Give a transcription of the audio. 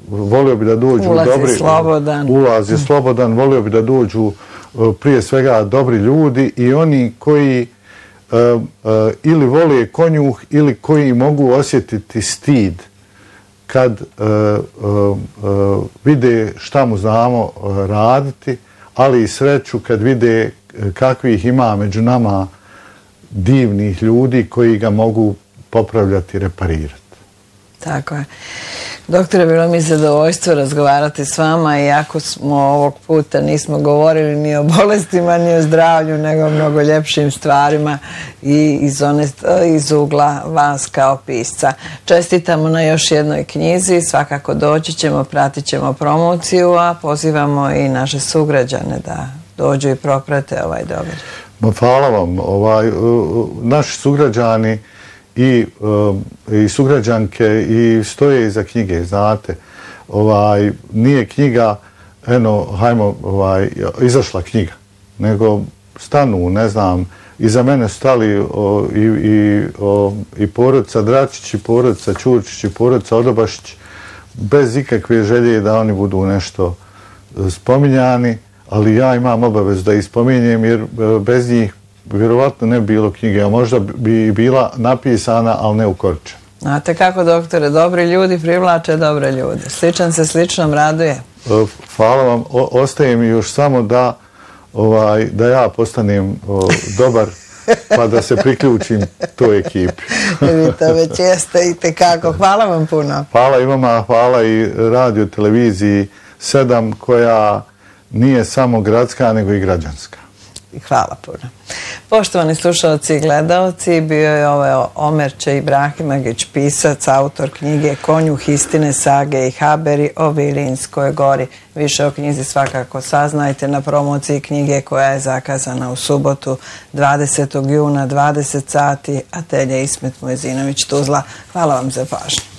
volio bi da dođu ulaz je slobodan, volio bi da dođu prije svega dobri ljudi i oni koji ili vole konjuh ili koji mogu osjetiti stid kad vide šta mu znamo raditi, ali i sreću kad vide kakvih ima među nama divnih ljudi koji ga mogu popravljati i reparirati. Tako je. Doktore, bilo mi zadovoljstvo razgovarati s vama, iako smo ovog puta nismo govorili ni o bolestima, ni o zdravlju, nego o mnogo ljepšim stvarima i iz ugla vas kao pisca. Čestitamo na još jednoj knjizi, svakako doći ćemo, pratit ćemo promociju, a pozivamo i naše sugrađane da dođu i proprate ovaj događaj. Hvala vam. Naši sugrađani i sugrađanke i stoje iza knjige, znate. Nije knjiga, izašla knjiga, nego stanu, ne znam, iza mene stali i porodica Dračić, i porodica Ćurčić, i porodica Odobašić, bez ikakve želje da oni budu nešto spominjani, ali ja imam obavezu da ih spominjem, jer bez njih vjerovatno ne bi bilo knjige, a možda bi bila napisana, ali ne ukoričena. Znate kako, doktore, dobri ljudi privlače dobre ljude. Sličan se sličnom raduje. Hvala vam. Ostaje mi još samo da ja postanem dobar, pa da se priključim toj ekipi. Vi to već jeste i tekako. Hvala vam puno. Hvala i vama, hvala i radio televiziji 7, koja nije samo gradska, nego i građanska. Hvala puno. Poštovani slušalci i gledalci, bio je ovo Omerče Ibrahimagić, pisac, autor knjige Konjuh istine, sage i haberi o Vilinskoj gori. Više o knjizi svakako saznajte na promociji knjige koja je zakazana u subotu 20. juna 20 sati, atelje Ismet Mujezinović Tuzla. Hvala vam za pažnju.